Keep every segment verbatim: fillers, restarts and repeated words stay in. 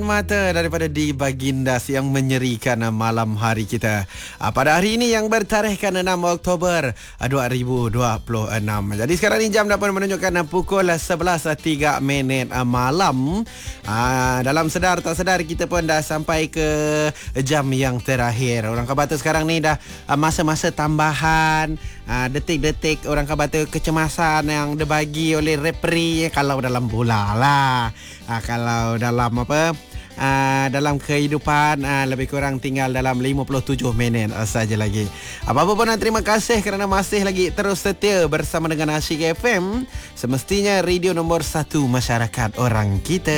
Mata daripada di Bagindas yang menyerikan malam hari kita pada hari ini yang bertarikhkan enam Oktober dua ribu dua puluh enam. Jadi sekarang ni jam dapat menunjukkan pukul sebelas tiga minit malam. Dalam sedar tak sedar kita pun dah sampai ke jam yang terakhir. Orang kata sekarang ni dah masa-masa tambahan, detik-detik orang kata kecemasan yang dibagi oleh referee kalau dalam bola lah. Kalau dalam apa Uh, dalam kehidupan uh, lebih kurang tinggal dalam lima puluh tujuh minit uh, saja lagi. Apa-apa pun uh, terima kasih kerana masih lagi terus setia bersama dengan Asyik F M, semestinya radio nombor satu masyarakat orang kita.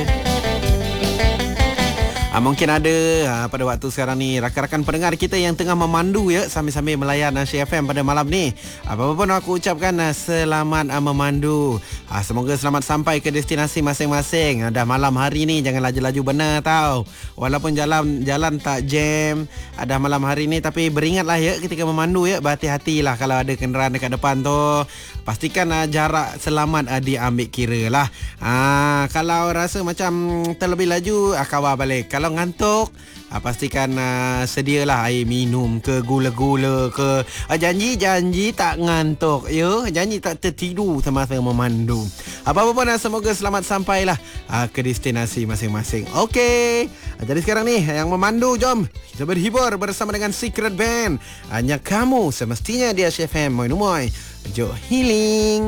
Ha, mungkin ada ha, pada waktu sekarang ni rakan-rakan pendengar kita yang tengah memandu ya sambil-sambil melayan Asyik F M pada malam ni. Apa pun aku ucapkan ha, selamat ha, memandu. Ha, semoga selamat sampai ke destinasi masing-masing. Ha, dah malam hari ni jangan laju-laju benar tau. Walaupun jalan jalan tak jam, ha, dah malam hari ni tapi beringatlah ya ketika memandu ya, berhati-hatilah kalau ada kenderaan dekat depan tu. Pastikan ha, jarak selamat ha, diambil kira lah. Ha, kalau rasa macam terlebih laju, ha, kawal balik. Kalau ngantuk, ha, pastikan uh, sedialah air minum ke gula-gula ke. Ha, janji-janji tak ngantuk ya. Janji tak tertidur semasa memandu. Apa-apa pun uh, semoga selamat sampailah uh, ke destinasi masing-masing. Okey. Ha, jadi sekarang ni yang memandu, jom kita berhibur bersama dengan Secret Band. Hanya kamu semestinya di Asyik F M. Moi Numoy. Jom healing.